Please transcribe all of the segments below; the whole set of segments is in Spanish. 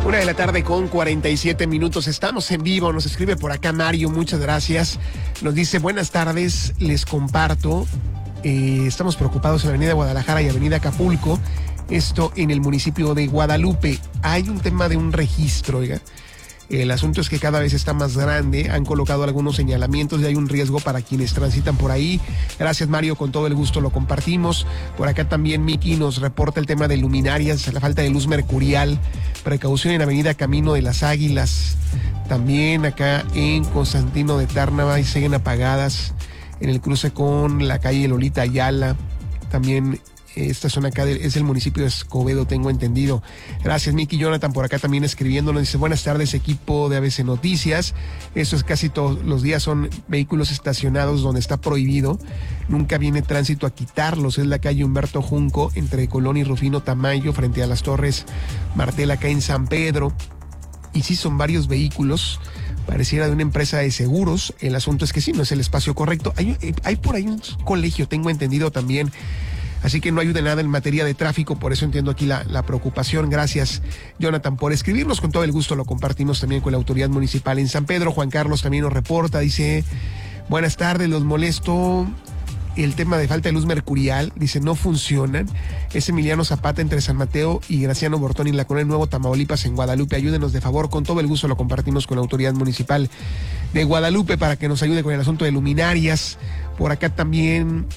1:47 Estamos en vivo. Nos escribe por acá Mario, muchas gracias. Nos dice: buenas tardes, les comparto. Estamos preocupados en Avenida Guadalajara y Avenida Acapulco. Esto en el municipio de Guadalupe. Hay un tema de un registro, oiga. El asunto es que cada vez está más grande, han colocado algunos señalamientos y hay un riesgo para quienes transitan por ahí. Gracias, Mario, con todo el gusto lo compartimos. Por acá también Miki nos reporta el tema de luminarias, la falta de luz mercurial, precaución en Avenida Camino de las Águilas, también acá en Constantino de Tárnava, y siguen apagadas en el cruce con la calle Lolita Ayala, también. Esta zona acá es el municipio de Escobedo, tengo entendido. Gracias, Miki. Jonathan por acá también escribiéndonos. Dice: buenas tardes, equipo de ABC Noticias. Esto es casi todos los días, son vehículos estacionados donde está prohibido. Nunca viene tránsito a quitarlos. Es la calle Humberto Junco, entre Colón y Rufino Tamayo, frente a las Torres Martel, acá en San Pedro. Y sí, son varios vehículos. Pareciera de una empresa de seguros. El asunto es que sí, no es el espacio correcto. Hay por ahí un colegio, tengo entendido también. Así que no ayuda nada en materia de tráfico, por eso entiendo aquí la preocupación. Gracias, Jonathan, por escribirnos. Con todo el gusto lo compartimos también con la autoridad municipal en San Pedro. Juan Carlos también nos reporta, dice: buenas tardes, los molesto. El tema de falta de luz mercurial, dice, no funcionan. Es Emiliano Zapata entre San Mateo y Graciano Bortón y la Colonia Nuevo Tamaulipas en Guadalupe. Ayúdenos de favor, con todo el gusto lo compartimos con la autoridad municipal de Guadalupe para que nos ayude con el asunto de luminarias. Por acá también...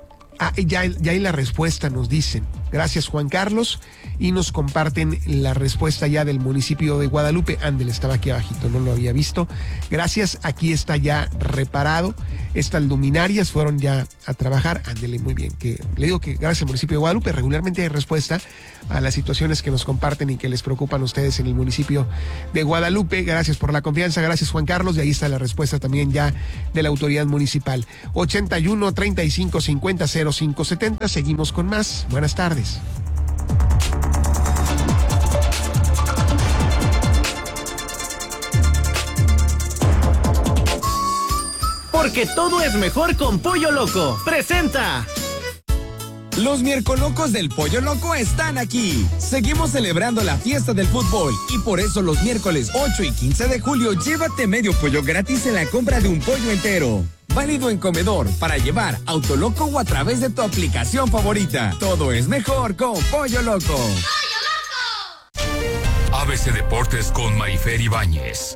ya hay la respuesta, nos dicen. Gracias, Juan Carlos. Y nos comparten la respuesta ya del municipio de Guadalupe. Ándele, estaba aquí abajito, no lo había visto. Gracias, aquí está ya reparado. Estas luminarias fueron ya a trabajar. Ándele, muy bien. Que le digo que gracias al municipio de Guadalupe regularmente hay respuesta a las situaciones que nos comparten y que les preocupan a ustedes en el municipio de Guadalupe. Gracias por la confianza, gracias, Juan Carlos. Y ahí está la respuesta también ya de la autoridad municipal. 81 35 50 05 70. Seguimos con más. Buenas tardes. Porque todo es mejor con Pollo Loco. Presenta. Los miércolocos del Pollo Loco están aquí. Seguimos celebrando la fiesta del fútbol y por eso los miércoles 8 y 15 de julio llévate medio pollo gratis en la compra de un pollo entero. Válido en comedor, para llevar, Autoloco o a través de tu aplicación favorita. Todo es mejor con Pollo Loco. ¡Pollo Loco! ABC Deportes con Marifer Ibáñez.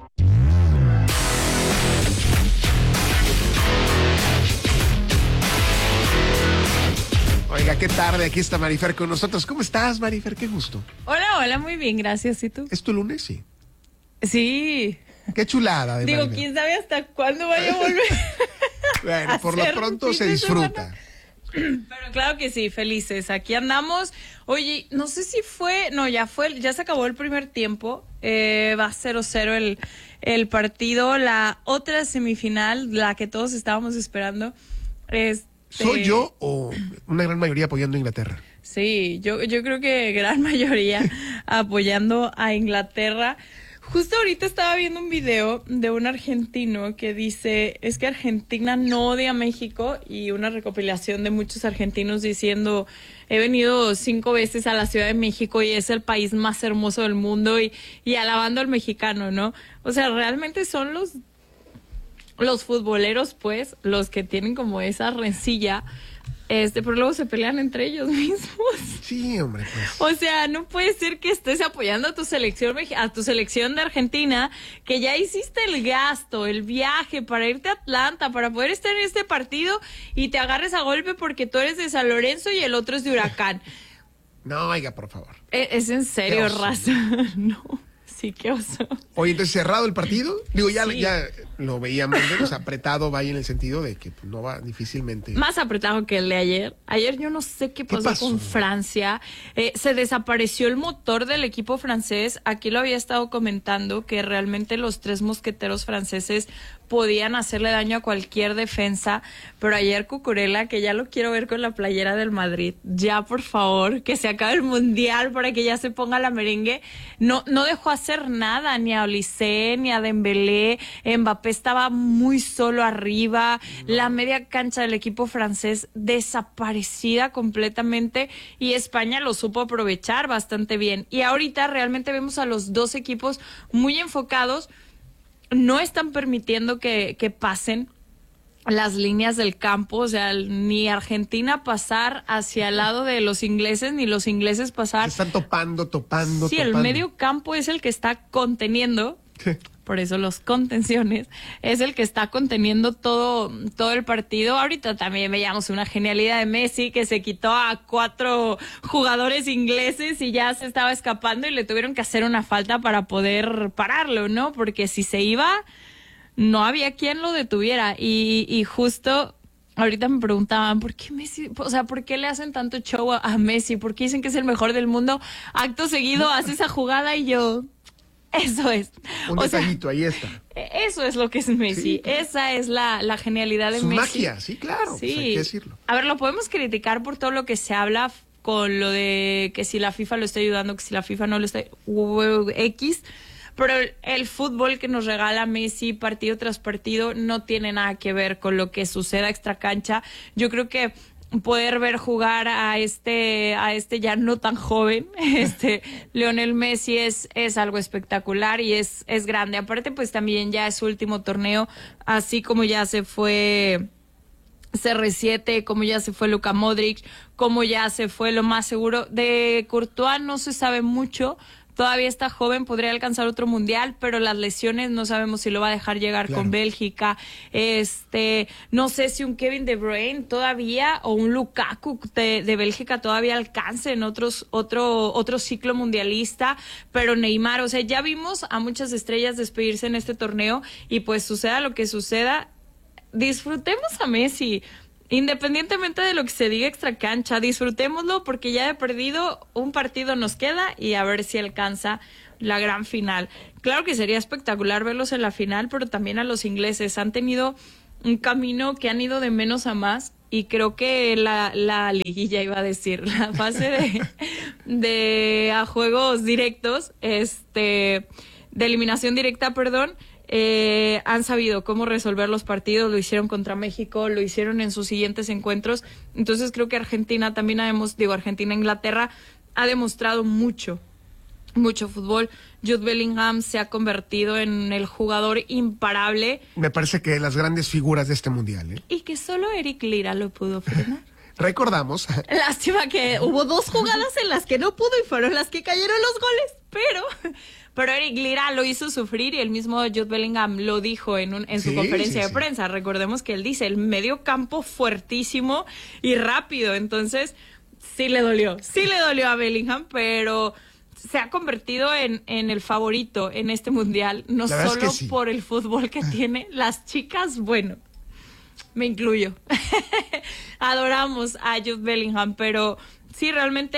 Oiga, qué tarde, aquí está Marifer con nosotros. ¿Cómo estás, Marifer? Qué gusto. Hola, muy bien, gracias. ¿Y tú? ¿Es tu lunes? Sí. Sí. Qué chulada. Digo, Marifer. ¿quién sabe hasta cuándo vaya a volver? Bueno, por lo pronto se disfruta. Pero claro que sí, felices. Aquí andamos. Oye, no sé si fue... No, ya se acabó el primer tiempo. Va 0-0 el partido. La otra semifinal, la que todos estábamos esperando, es... ¿Soy yo o una gran mayoría apoyando a Inglaterra? Sí, yo creo que gran mayoría apoyando a Inglaterra. Justo ahorita estaba viendo un video de un argentino que dice, es que Argentina no odia a México, y una recopilación de muchos argentinos diciendo, he venido 5 veces a la Ciudad de México y es el país más hermoso del mundo, y alabando al mexicano, ¿no? O sea, realmente son los futboleros, pues, los que tienen como esa rencilla, pero luego se pelean entre ellos mismos. Sí, hombre, pues. O sea, no puede ser que estés apoyando a tu selección de Argentina, que ya hiciste el gasto, el viaje para irte a Atlanta, para poder estar en este partido, y te agarres a golpe porque tú eres de San Lorenzo y el otro es de Huracán. No, oiga, por favor. ¿Es en serio, raza? No. Sí, qué oso. Oye, entonces, ¿cerrado el partido? Digo, ya lo veíamos menos apretado, vaya, en el sentido de que no va difícilmente. Más apretado que el de ayer. Ayer yo no sé qué pasó con Francia. Se desapareció el motor del equipo francés. Aquí lo había estado comentando, que realmente los 3 mosqueteros franceses podían hacerle daño a cualquier defensa, pero ayer Cucurella, que ya lo quiero ver con la playera del Madrid, ya por favor, que se acabe el Mundial para que ya se ponga la merengue, no dejó hacer nada, ni a Olise, ni a Dembélé, Mbappé estaba muy solo arriba, la media cancha del equipo francés desaparecida completamente, y España lo supo aprovechar bastante bien, y ahorita realmente vemos a los dos equipos muy enfocados. No están permitiendo que pasen las líneas del campo, o sea, ni Argentina pasar hacia el lado de los ingleses, ni los ingleses pasar. Se están topando. Sí, el medio campo es el que está conteniendo, por eso los contenciones, es el que está conteniendo todo el partido. Ahorita también veíamos una genialidad de Messi, que se quitó a 4 jugadores ingleses y ya se estaba escapando y le tuvieron que hacer una falta para poder pararlo, ¿no? Porque si se iba, no había quien lo detuviera. Y justo ahorita me preguntaban, ¿por qué Messi? O sea, ¿por qué le hacen tanto show a Messi? ¿Por qué dicen que es el mejor del mundo? Acto seguido hace esa jugada y yo... Eso es. Un detallito, ahí está. Eso es lo que es Messi. Sí. Esa es la genialidad de Su Messi. Magia, sí, claro. Sí. Pues hay que decirlo. A ver, lo podemos criticar por todo lo que se habla con lo de que si la FIFA lo está ayudando, que si la FIFA no lo está... X. Pero el fútbol que nos regala Messi partido tras partido no tiene nada que ver con lo que suceda extra cancha. Yo creo que poder ver jugar a este ya no tan joven, Lionel Messi es algo espectacular y es grande. Aparte, pues también ya es su último torneo, así como ya se fue CR7, como ya se fue Luka Modric, como ya se fue, lo más seguro de Courtois no se sabe mucho. Todavía está joven, podría alcanzar otro mundial, pero las lesiones no sabemos si lo va a dejar llegar con Bélgica. No sé si un Kevin De Bruyne todavía o un Lukaku de Bélgica todavía alcancen otro ciclo mundialista, pero Neymar, o sea, ya vimos a muchas estrellas despedirse en este torneo y pues suceda lo que suceda, disfrutemos a Messi. Independientemente de lo que se diga extra cancha, disfrutémoslo porque ya de perdido un partido nos queda y a ver si alcanza la gran final. Claro que sería espectacular verlos en la final, pero también a los ingleses. Han tenido un camino que han ido de menos a más y creo que la liguilla, iba a decir, la fase de a juegos directos, de eliminación directa, perdón, han sabido cómo resolver los partidos, lo hicieron contra México, lo hicieron en sus siguientes encuentros, entonces creo que Argentina también Inglaterra ha demostrado mucho fútbol. Jude Bellingham se ha convertido en el jugador imparable. Me parece que las grandes figuras de este mundial, ¿eh? Y que solo Eric Lira lo pudo frenar. Recordamos. Lástima que hubo 2 jugadas en las que no pudo y fueron las que cayeron los goles, pero Eric Lira lo hizo sufrir y el mismo Jude Bellingham lo dijo en su conferencia de prensa. Recordemos que él dice, el medio campo fuertísimo y rápido, entonces sí le dolió a Bellingham, pero se ha convertido en el favorito en este mundial, no solo por el fútbol que tiene, las chicas, bueno, me incluyo. Adoramos a Jude Bellingham, pero sí, realmente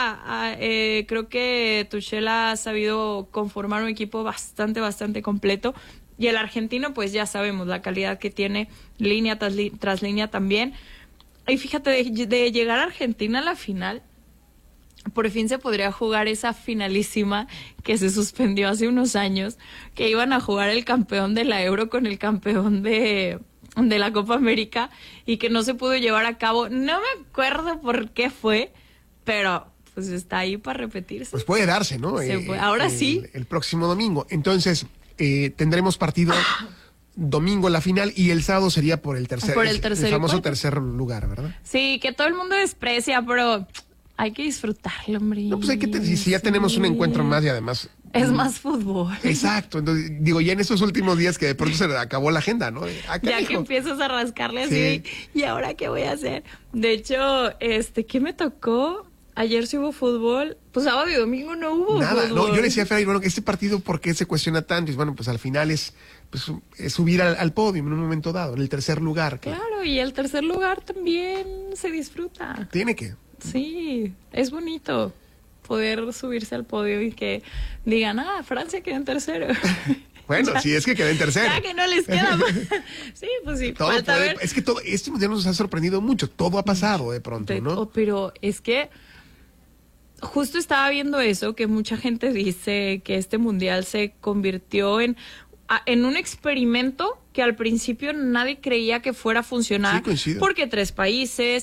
creo que Tuchel ha sabido conformar un equipo bastante completo. Y el argentino, pues ya sabemos la calidad que tiene, línea tras línea también. Y fíjate, de llegar a Argentina a la final, por fin se podría jugar esa finalísima que se suspendió hace unos años, que iban a jugar el campeón de la Euro con el campeón de la Copa América y que no se pudo llevar a cabo. No me acuerdo por qué fue, pero pues está ahí para repetirse. Pues puede darse, ¿no? Ahora sí. El próximo domingo. Entonces, tendremos partido domingo la final y el sábado sería por el famoso tercer lugar, ¿verdad? Sí, que todo el mundo desprecia, pero hay que disfrutarlo, hombre. No, pues si ya tenemos un encuentro más y además... Es más fútbol. Exacto. Entonces, digo, ya en estos últimos días que de pronto se acabó la agenda, ¿no? Ya que empiezas a rascarle así, ¿y ahora qué voy a hacer? De hecho, ¿qué me tocó? Ayer sí hubo fútbol, pues sábado y domingo no hubo nada. fútbol. No, yo le decía a Ferry, bueno, este partido, ¿por qué se cuestiona tanto? Y bueno, pues al final es subir al podio en un momento dado, en el tercer lugar. Claro, y el tercer lugar también se disfruta. Tiene que. Sí, es bonito poder subirse al podio y que digan, Francia quedó en tercero. Bueno, sí, es que quedé en tercero. Ya que no les queda más. Sí, pues sí, Todo falta ver. es que todo, este mundial nos ha sorprendido mucho. Todo ha pasado de pronto, ¿no? Pero es que justo estaba viendo eso, que mucha gente dice que este mundial se convirtió en un experimento que al principio nadie creía que fuera a funcionar. Sí, coincido. Porque 3 países,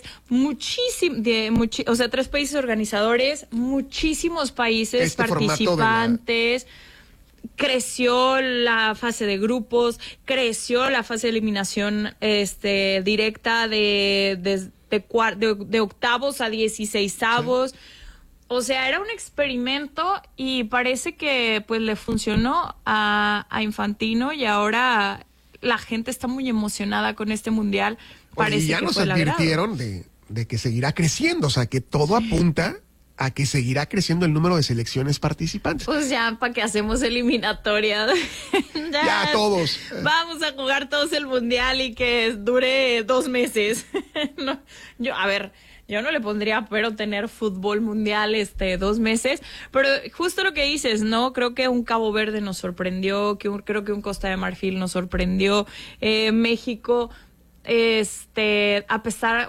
o sea, 3 países organizadores, muchísimos países Este formato participantes. Creció la fase de grupos, creció la fase de eliminación directa de octavos a 16avos. Sí. O sea, era un experimento y parece que pues le funcionó a Infantino y ahora la gente está muy emocionada con este mundial. Parece y ya que nos fue advirtieron de que seguirá creciendo, o sea, que todo apunta a que seguirá creciendo el número de selecciones participantes. Pues ya, ¿para qué hacemos eliminatoria? Ya todos. Vamos a jugar todos el mundial y que dure 2 meses. No, yo no le pondría pero tener fútbol mundial 2 meses, pero justo lo que dices, ¿no? Creo que un Cabo Verde nos sorprendió, creo que un Costa de Marfil nos sorprendió, México, a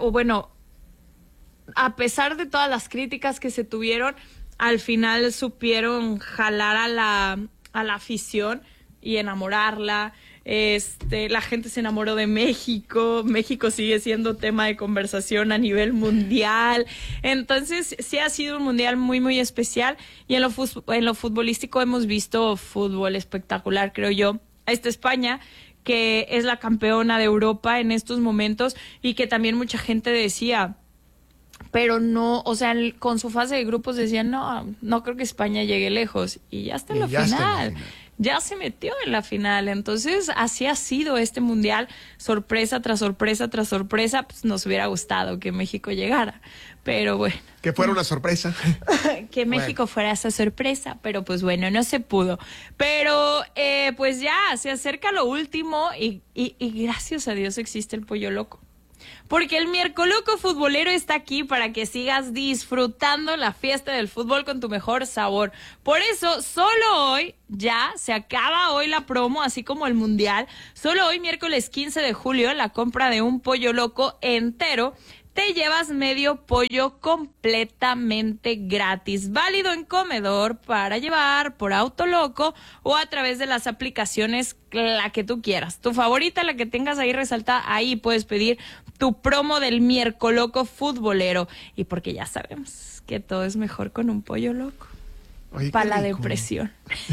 pesar de todas las críticas que se tuvieron, al final supieron jalar a la afición y enamorarla. La gente se enamoró de México. México sigue siendo tema de conversación a nivel mundial. Entonces, sí ha sido un mundial muy, muy especial. Y en lo futbolístico hemos visto fútbol espectacular, creo yo. España, que es la campeona de Europa en estos momentos y que también mucha gente decía, pero no, o sea, con su fase de grupos decían, no creo que España llegue lejos. Y ya está en la final. Ya se metió en la final. Entonces, así ha sido este mundial, sorpresa tras sorpresa tras sorpresa. Pues nos hubiera gustado que México llegara, pero bueno. Que fuera una sorpresa. Que México fuera esa sorpresa, pero pues bueno, no se pudo. Pero pues ya, se acerca lo último y gracias a Dios existe el Pollo Loco. Porque el Miercoloco Futbolero está aquí para que sigas disfrutando la fiesta del fútbol con tu mejor sabor. Por eso, solo hoy, ya se acaba hoy la promo, así como el mundial. Solo hoy, miércoles 15 de julio, la compra de un Pollo Loco entero, te llevas medio pollo completamente gratis. Válido en comedor, para llevar, por Autoloco o a través de las aplicaciones, la que tú quieras. Tu favorita, la que tengas ahí resaltada, ahí puedes pedir tu promo del Miercoloco Futbolero. Y porque ya sabemos que todo es mejor con un Pollo Loco. Para la depresión.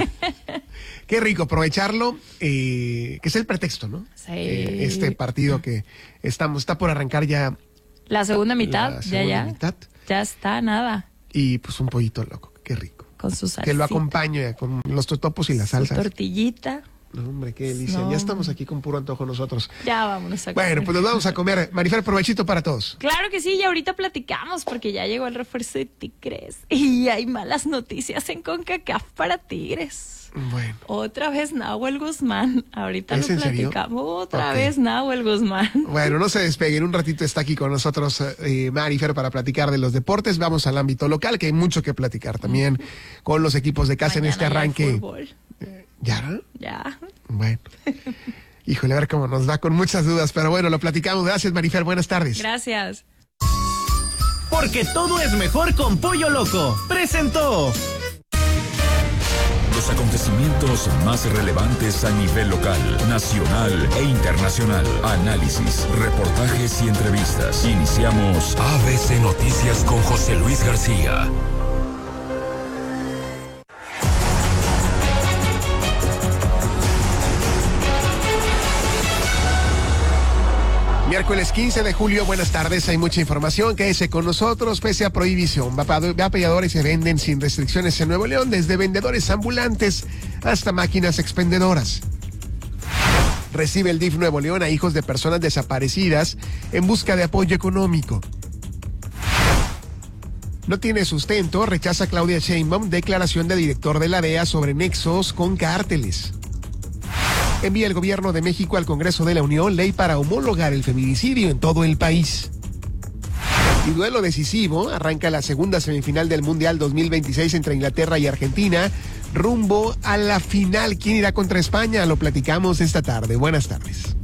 Qué rico aprovecharlo, que es el pretexto, ¿no? Sí. Este partido que está por arrancar ya. La segunda mitad, mitad. Ya está, nada. Y pues un pollito loco, qué rico. Con su salsita. Que lo acompañe con los totopos y las salsas. Su tortillita. No, hombre, qué delicia. No. Ya estamos aquí con puro antojo nosotros. Ya vámonos a comer. Bueno, pues nos vamos a comer. Marifer, provechito para todos. Claro que sí, y ahorita platicamos porque ya llegó el refuerzo de Tigres. Y hay malas noticias en CONCACAF para Tigres. Bueno. Otra vez Nahuel Guzmán. Ahorita lo platicamos. Otra vez Nahuel Guzmán. Bueno, no se despeguen. Un ratito está aquí con nosotros Marifer para platicar de los deportes. Vamos al ámbito local, que hay mucho que platicar también con los equipos de casa. Mañana en este arranque. ¿Ya? Ya. Bueno. Híjole, a ver cómo nos da con muchas dudas, pero bueno, lo platicamos. Gracias, Marifer. Buenas tardes. Gracias. Porque todo es mejor con Pollo Loco. Presentó. Los acontecimientos más relevantes a nivel local, nacional e internacional. Análisis, reportajes y entrevistas. Iniciamos ABC Noticias con José Luis García. Miércoles 15 de julio, buenas tardes, hay mucha información, quédese con nosotros, pese a prohibición. Vapeadores se venden sin restricciones en Nuevo León, desde vendedores ambulantes hasta máquinas expendedoras. Recibe el DIF Nuevo León a hijos de personas desaparecidas en busca de apoyo económico. No tiene sustento, rechaza Claudia Sheinbaum declaración de director de la DEA sobre nexos con cárteles. Envía el gobierno de México al Congreso de la Unión ley para homologar el feminicidio en todo el país. Y duelo decisivo, arranca la segunda semifinal del Mundial 2026 entre Inglaterra y Argentina. rumbo a la final. ¿Quién irá contra España? Lo platicamos esta tarde. Buenas tardes.